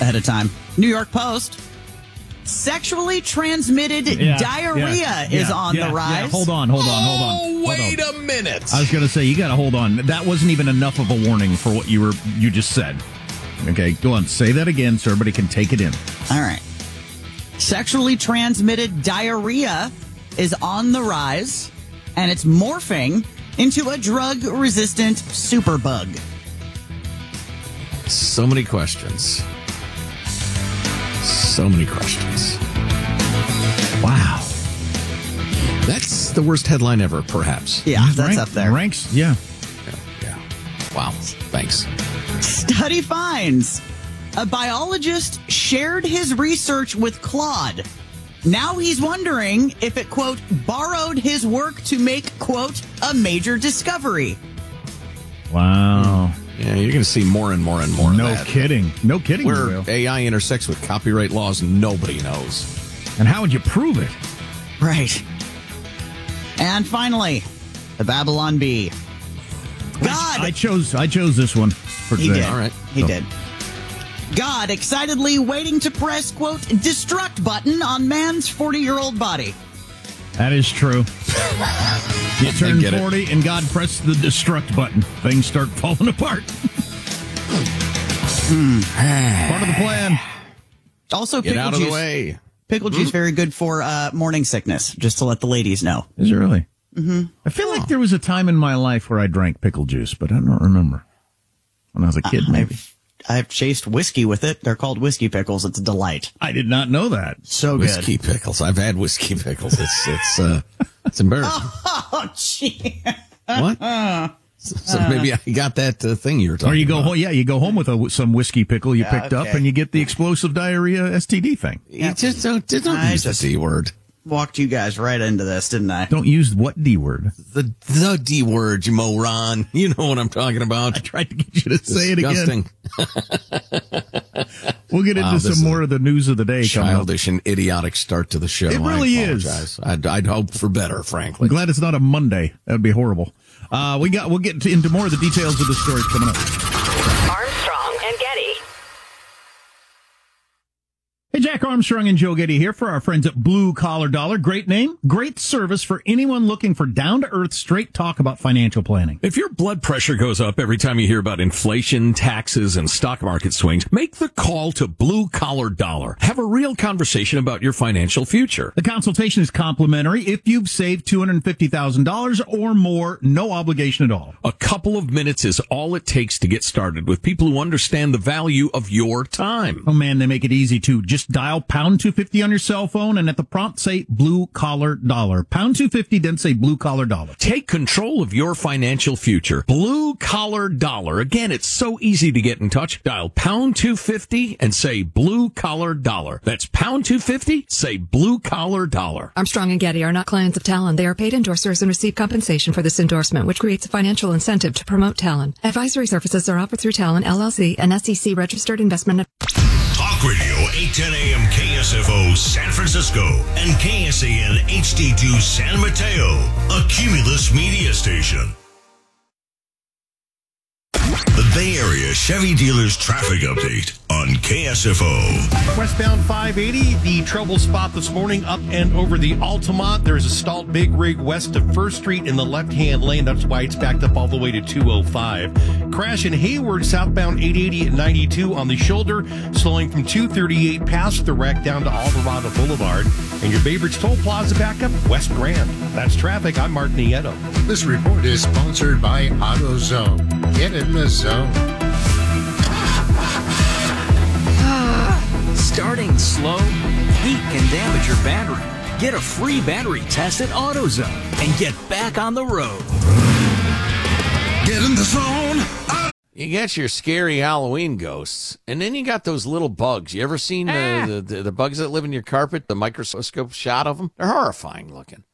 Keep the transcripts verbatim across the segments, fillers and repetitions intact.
ahead of time. New York Post. Sexually transmitted yeah, diarrhea yeah, is yeah, on yeah, the rise. Yeah. Hold on, hold on, hold on. Oh, hold wait on. a minute. I was going to say, you got to hold on. That wasn't even enough of a warning for what you were you just said. Okay, go on. Say that again so everybody can take it in. All right. Sexually transmitted diarrhea is on the rise, and it's morphing into a drug-resistant superbug. So many questions. So many questions. Wow. That's the worst headline ever, perhaps. Yeah, that's Rank, up there. Ranks, yeah. Yeah. yeah. Wow. Thanks. Study finds a biologist shared his research with Claude. Now he's wondering if it, quote, borrowed his work to make, quote, a major discovery. Wow. Yeah, you're going to see more and more and more No of that. kidding. No kidding. you Where will. A I intersects with copyright laws, nobody knows. And how would you prove it? Right. And finally, the Babylon Bee. God! I chose I chose this one for He today. did. All right. He So- did. God excitedly waiting to press, quote, destruct button on man's forty-year-old body. That is true. You turn get it. forty and God press the destruct button. Things start falling apart. Part of the plan. Also, Get pickle out of juice. the way. Pickle juice very good for uh, morning sickness, just to let the ladies know. Is it really? Mm-hmm. I feel like there was a time in my life where I drank pickle juice, but I don't remember. When I was a kid, maybe. I've, I've chased whiskey with it. They're called whiskey pickles. It's a delight. I did not know that. So Whiskey good. pickles. I've had whiskey pickles. It's it's uh, it's embarrassing. Oh, gee. What? So, so maybe I got that uh, thing you were talking Or you go about. home, yeah, you go home with a, some whiskey pickle you Yeah, picked up, okay. and you get the explosive diarrhea S T D thing. You just don't, just don't I use just- the D word. Walked you guys right into this, didn't I? Don't use what D word? The the D word, you moron. You know what I'm talking about. I tried to get you to say it again. Disgusting. We'll get into Wow, this some is more of the news of the day coming up. Childish and idiotic start to the show. It really I is. apologize. I'd, I'd hope for better, frankly. I'm glad it's not a Monday. That would be horrible. Uh, we got. We'll get to, into more of the details of the stories coming up. Armstrong and Getty. Hey, Jack Armstrong and Joe Getty here for our friends at Blue Collar Dollar. Great name, great service for anyone looking for down-to-earth, straight talk about financial planning. If your blood pressure goes up every time you hear about inflation, taxes, and stock market swings, make the call to Blue Collar Dollar. Have a real conversation about your financial future. The consultation is complimentary. If you've saved two hundred fifty thousand dollars or more, no obligation at all. A couple of minutes is all it takes to get started with people who understand the value of your time. Oh, man, they make it easy, too. Just dial pound two fifty on your cell phone, and at the prompt, say Blue Collar Dollar. Pound two fifty, then say Blue Collar Dollar. Take control of your financial future. Blue Collar Dollar. Again, it's so easy to get in touch. Dial pound two fifty and say Blue Collar Dollar. That's pound two fifty, say Blue Collar Dollar. Armstrong and Getty are not clients of Talon. They are paid endorsers and receive compensation for this endorsement, which creates a financial incentive to promote Talon. Advisory services are offered through Talon, L L C, an S E C registered investment. Talk Radio, eight ten a.m. K S F O San Francisco and K S A N H D two San Mateo, a Cumulus media station. The Bay Area Chevy Dealers Traffic Update on K S F O. Westbound five eighty, the trouble spot this morning up and over the Altamont. There's a stalled big rig west of First Street in the left-hand lane. That's why it's backed up all the way to two oh five. Crash in Hayward, southbound eight eighty at ninety-two on the shoulder, slowing from two thirty-eight past the wreck down to Alvarado Boulevard. And your Bay Bridge Toll Plaza backup, West Grand. That's traffic. I'm Mark Nieto. This report is sponsored by AutoZone. Get in the zone. Starting slow, heat can damage your battery. Get a free battery test at AutoZone and get back on the road. Get in the zone. You got your scary Halloween ghosts, and then you got those little bugs. You ever seen the, the, the, the bugs that live in your carpet, the microscope shot of them? They're horrifying looking.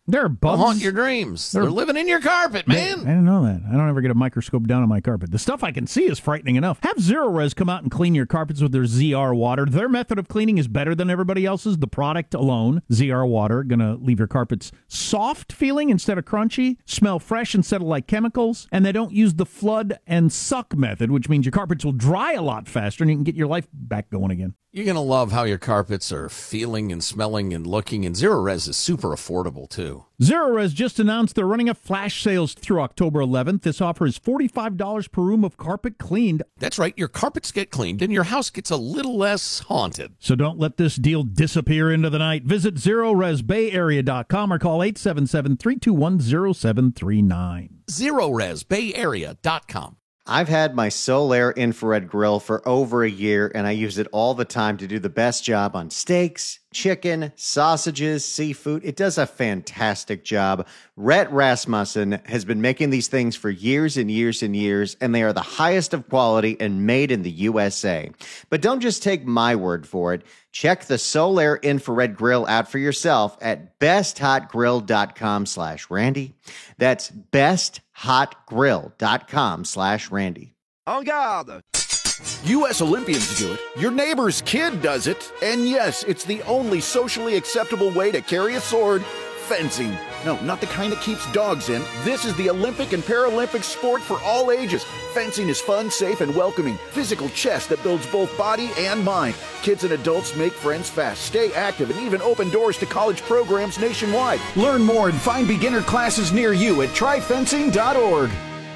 There are bugs. They'll haunt your dreams. They're, They're living in your carpet, man. I didn't know that. I don't ever get a microscope down on my carpet. The stuff I can see is frightening enough. Have Zero Res come out and clean your carpets with their Z R water. Their method of cleaning is better than everybody else's. The product alone, Z R water, going to leave your carpets soft feeling instead of crunchy, smell fresh instead of like chemicals, and they don't use the flood and suck method, which means your carpets will dry a lot faster and you can get your life back going again. You're going to love how your carpets are feeling and smelling and looking, and Zero Res is super affordable, too. Zero Res just announced they're running a flash sales through October eleventh. This offer is forty-five dollars per room of carpet cleaned. That's right. Your carpets get cleaned, and your house gets a little less haunted. So don't let this deal disappear into the night. Visit zero res bay area dot com or call eight seven seven, three two one, zero seven three nine. zero res bay area dot com. I've had my Solaire infrared grill for over a year, and I use it all the time to do the best job on steaks, chicken, sausages, seafood. It does a fantastic job. Rhett Rasmussen has been making these things for years and years and years, and they are the highest of quality and made in the U S A. But don't just take my word for it. Check the Solaire infrared grill out for yourself at best hot grill dot com slash Randy. That's best hot grill dot com slash Randy. En garde! U S Olympians do it. Your neighbor's kid does it. And yes, it's the only socially acceptable way to carry a sword. Fencing. No, not the kind that keeps dogs in. This is the Olympic and Paralympic sport for all ages. Fencing is fun, safe, and welcoming. Physical chess that builds both body and mind. Kids and adults make friends fast, stay active, and even open doors to college programs nationwide. Learn more and find beginner classes near you at try fencing dot org.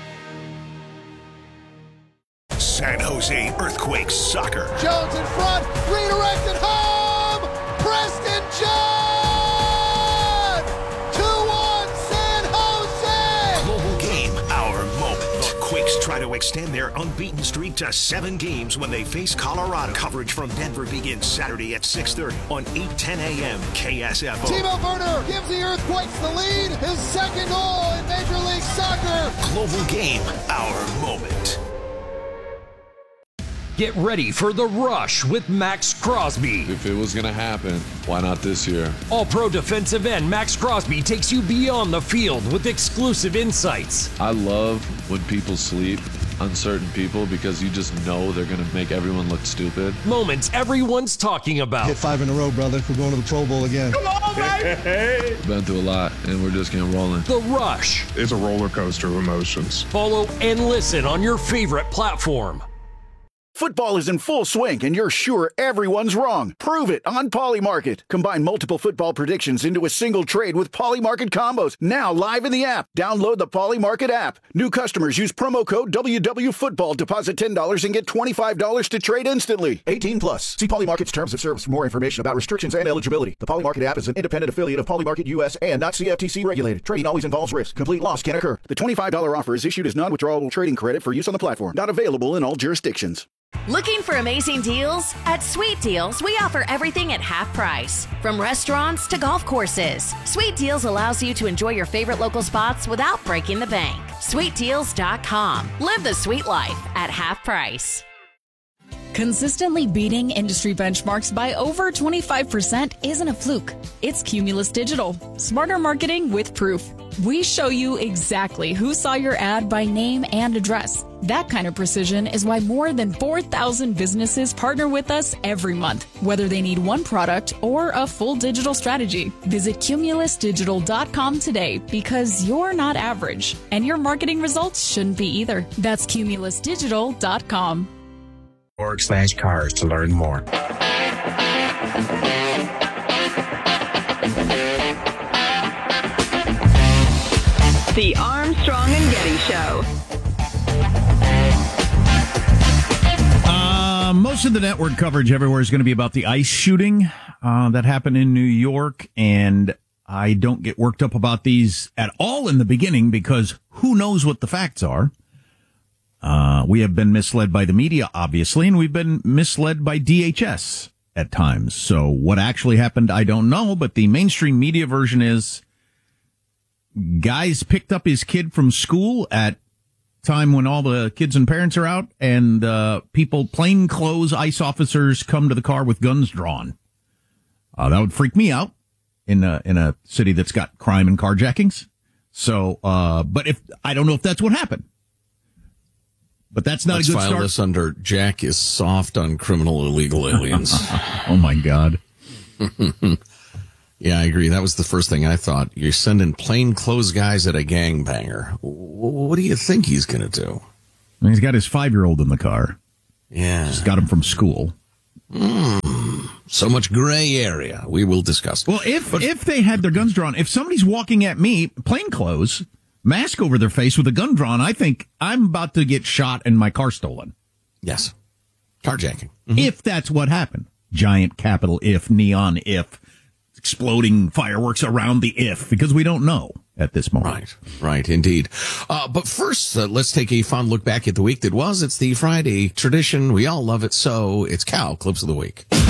San Jose Earthquakes soccer. Jones in front, redirected home! Preston John! two one San Jose! Global game, our moment. The Quakes try to extend their unbeaten streak to seven games when they face Colorado. Coverage from Denver begins Saturday at six thirty on eight ten a.m. K S F O. Timo Werner gives the Earthquakes the lead. His second goal in Major League Soccer. Global game, our moment. Get ready for The Rush with Max Crosby. If it was going to happen, why not this year? All-pro defensive end Max Crosby takes you beyond the field with exclusive insights. I love when people sleep on certain people because you just know they're going to make everyone look stupid. Moments everyone's talking about. Hit five in a row, brother. We're going to the Pro Bowl again. Come on, baby! Been through a lot, and we're just getting rolling. The Rush. It's a roller coaster of emotions. Follow and listen on your favorite platform. Football is in full swing, and you're sure everyone's wrong. Prove it on Polymarket. Combine multiple football predictions into a single trade with Polymarket combos. Now live in the app. Download the Polymarket app. New customers use promo code W W Football. Deposit ten dollars and get twenty-five dollars to trade instantly. eighteen plus. See Polymarket's terms of service for more information about restrictions and eligibility. The Polymarket app is an independent affiliate of Polymarket U S and not C F T C regulated. Trading always involves risk. Complete loss can occur. The twenty-five dollars offer is issued as non-withdrawable trading credit for use on the platform. Not available in all jurisdictions. Looking for amazing deals? At Sweet Deals, we offer everything at half price. From restaurants to golf courses, Sweet Deals allows you to enjoy your favorite local spots without breaking the bank. sweet deals dot com. Live the sweet life at half price. Consistently beating industry benchmarks by over twenty-five percent isn't a fluke. It's Cumulus Digital. Smarter marketing with proof. We show you exactly who saw your ad by name and address. That kind of precision is why more than four thousand businesses partner with us every month, whether they need one product or a full digital strategy. Visit cumulus digital dot com today because you're not average, and your marketing results shouldn't be either. That's cumulus digital dot com. Org slash cars to learn more. The Armstrong and Getty Show. Uh, most of the network coverage everywhere is going to be about the ice shooting uh, that happened in New York, and I don't get worked up about these at all in the beginning because who knows what the facts are. Uh, we have been misled by the media, obviously, and we've been misled by D H S at times. So what actually happened, I don't know, but the mainstream media version is guys picked up his kid from school at time when all the kids and parents are out, and uh, people, plainclothes ICE officers, come to the car with guns drawn. Uh, that would freak me out. in a, in a city that's got crime and carjackings. So, uh, but if, I don't know if that's what happened. But that's not Let's a good file start. this under Jack is soft on criminal illegal aliens. Oh my God. Yeah, I agree. That was the first thing I thought. You're sending plainclothes guys at a gangbanger. What do you think he's going to do? He's got his five-year-old in the car. Yeah. Just got him from school. Mm, so much gray area. We will discuss. Well, if but, if they had their guns drawn, if somebody's walking at me, plainclothes, mask over their face with a gun drawn, I think I'm about to get shot and my car stolen. Yes. Carjacking. Mm-hmm. If that's what happened. Giant capital if, neon if, exploding fireworks around the if, because we don't know at this moment. Right, right, indeed. Uh, but first, uh, let's take a fond look back at the week that was. It's the Friday tradition. We all love it, so it's Cow Clips of the Week.